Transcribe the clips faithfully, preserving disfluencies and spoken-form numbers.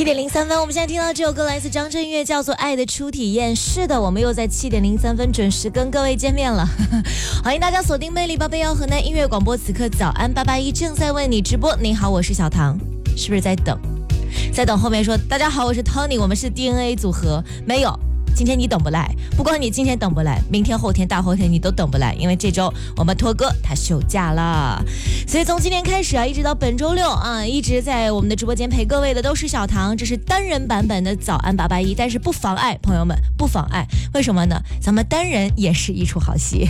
七点零三分，我们现在听到这首歌来自张震岳，叫做《爱的初体验》。是的，我们又在七点零三分准时跟各位见面了。欢迎大家锁定魅力八八幺河南音乐广播，此刻早安八八一正在为你直播。您好，我是小唐，是不是在等？在等后面说大家好，我是 Tony， 我们是 D N A 组合。没有，今天你等不来，不光你今天等不来，明天后天大后天你都等不来，因为这周我们托哥他休假了。所以从今天开始啊，一直到本周六啊，一直在我们的直播间陪各位的都是小唐，这是单人版本的早安八八一，但是不妨碍朋友们，不妨碍，为什么呢？咱们单人也是一出好戏。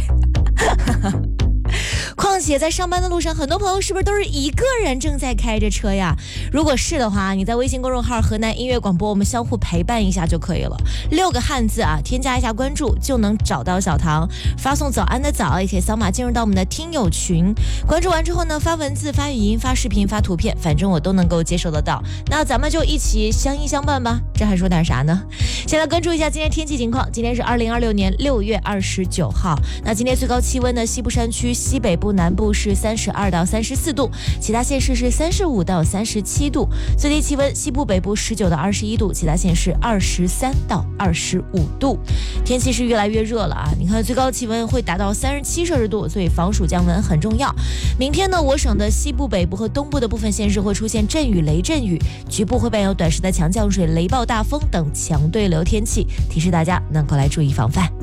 况且在上班的路上，很多朋友是不是都是一个人正在开着车呀？如果是的话，你在微信公众号河南音乐广播，我们相互陪伴一下就可以了。六个汉字啊，添加一下关注就能找到小唐，发送早安的早，也可以扫码进入到我们的听友群。关注完之后呢，发文字、发语音、发视频、发图片，反正我都能够接受得到。那咱们就一起相依相伴吧，这还说点啥呢？先来关注一下今天天气情况。今天是二零二六年六月二十九号，那今天最高气温呢，西部山区、西北部、南部是三十二到三十四度，其他县市是三十五到三十七度。最低气温，西部北部十九到二十一度，其他县市二十三到二十五度。天气是越来越热了啊！你看最高气温会达到三十七摄氏度，所以防暑降温很重要。明天呢，我省的西部、北部和东部的部分县市会出现阵雨、雷阵雨，局部会伴有短时的强降水、雷暴大风等强对流天气，提示大家能够来注意防范。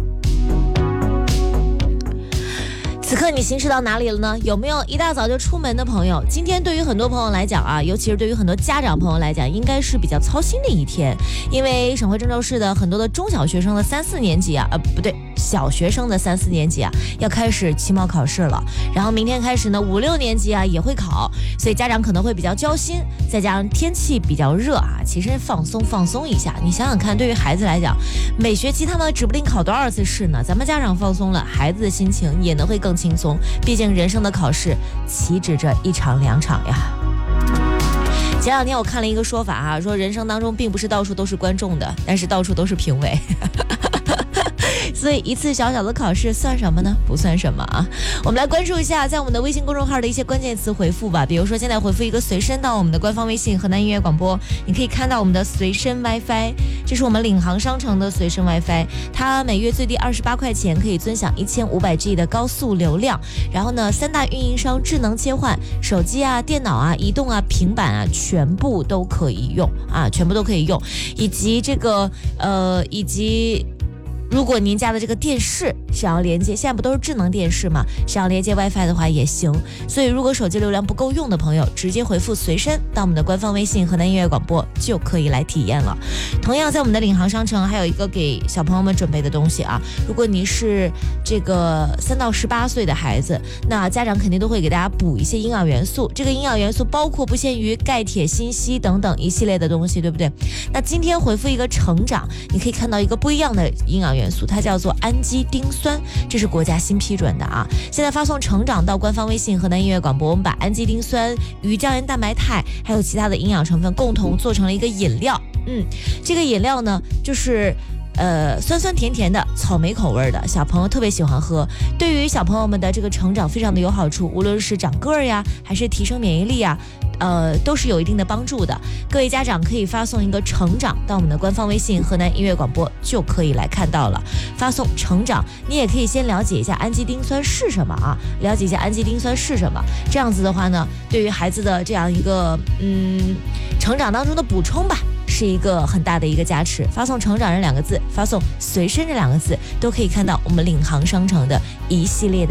此刻你行驶到哪里了呢？有没有一大早就出门的朋友？今天对于很多朋友来讲啊，尤其是对于很多家长朋友来讲，应该是比较操心的一天，因为省会郑州市的很多的中小学生的三四年级啊，呃不对，小学生的三四年级啊，要开始期末考试了。然后明天开始呢，五六年级啊也会考，所以家长可能会比较焦心。再加上天气比较热啊，其实放松放松一下。你想想看，对于孩子来讲，每学期他们指不定考多少次试呢？咱们家长放松了，孩子的心情也能会更轻松。毕竟人生的考试岂止这一场两场呀。前两天我看了一个说法啊，说人生当中并不是到处都是观众的，但是到处都是评委。所以一次小小的考试算什么呢？不算什么啊。我们来关注一下在我们的微信公众号的一些关键词回复吧。比如说现在回复一个随身到我们的官方微信河南音乐广播，你可以看到我们的随身 WiFi， 这是我们领航商城的随身 WiFi， 它每月最低二十八块钱可以尊享一千五百 G 的高速流量。然后呢，三大运营商智能切换，手机啊、电脑啊、移动啊、平板啊，全部都可以用啊，全部都可以用，以及这个呃，以及。如果您家的这个电视想要连接，现在不都是智能电视吗？想要连接 WiFi 的话也行。所以如果手机流量不够用的朋友，直接回复随身到我们的官方微信河南音乐广播就可以来体验了。同样在我们的领航商城还有一个给小朋友们准备的东西啊，如果你是这个三到十八岁的孩子，那家长肯定都会给大家补一些营养元素，这个营养元素包括不限于钙、铁、锌、硒等等一系列的东西，对不对？那今天回复一个成长，你可以看到一个不一样的营养元素，它叫做氨基丁酸，这是国家新批准的啊。现在发送成长到官方微信河南音乐广播，我们把氨基丁酸、鱼胶原蛋白肽还有其他的营养成分共同做成了一个饮料。嗯，这个饮料呢就是呃，酸酸甜甜的草莓口味的，小朋友特别喜欢喝，对于小朋友们的这个成长非常的有好处，无论是长个儿呀，还是提升免疫力呀，呃，都是有一定的帮助的。各位家长可以发送一个成长到我们的官方微信河南音乐广播，就可以来看到了。发送成长，你也可以先了解一下氨基丁酸是什么啊，了解一下氨基丁酸是什么。这样子的话呢，对于孩子的这样一个嗯成长当中的补充吧，是一个很大的一个加持。发送成长这两个字，发送随身这两个字，都可以看到我们领航商城的一系列的